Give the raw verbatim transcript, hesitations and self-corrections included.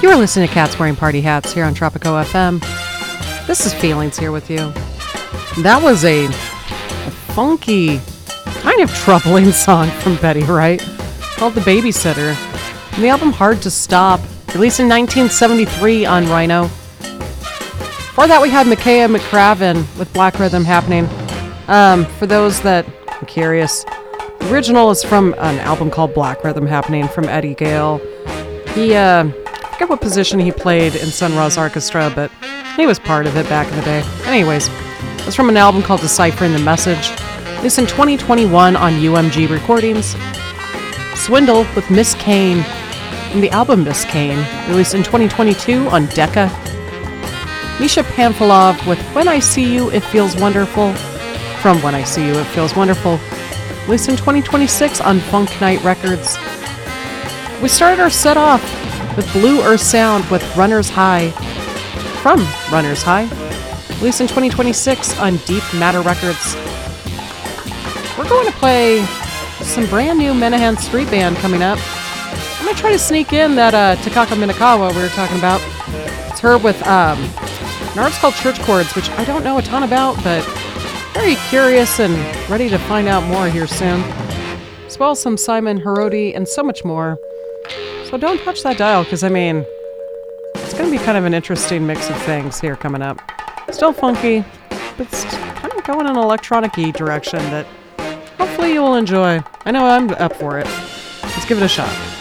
You are listening to Cats Wearing Party Hats here on Tropico F M. This is Feelings here with you. That was a, a funky, kind of troubling song from Betty Wright called The Babysitter. And the album Hard to Stop, released in nineteen seventy-three on Rhino. Before that, we had Makaya McCraven with Black Rhythm Happening. Um, for those that are curious, the original is from an album called Black Rhythm Happening from Eddie Gale. He, uh, I forget what position he played in Sun Ra's orchestra, but he was part of it back in the day. Anyways, it's from an album called Deciphering the Message, released in twenty twenty-one on U M G Recordings. Swindle with Miss Kane from the album Miss Kane, released in twenty twenty-two on Decca. Misha Panfilov with When I See You, It Feels Wonderful, from When I See You, It Feels Wonderful, released in twenty twenty-six on Funk Night Records. We started our set off with Blue Earth Sound with Runner's High, from Runner's High, released in twenty twenty-six on Deep Matter Records. We're going to play some brand new Menahan Street Band coming up. I'm going to try to sneak in that uh, Takako Minakawa we were talking about. It's her with um, an artist called Church Chords, which I don't know a ton about, but very curious and ready to find out more here soon. As well as some Simon Hiroti and so much more. So don't touch that dial, because I mean, it's going to be kind of an interesting mix of things here coming up. Still funky, but it's kind of going in an electronic-y direction that hopefully you will enjoy. I know I'm up for it. Let's give it a shot.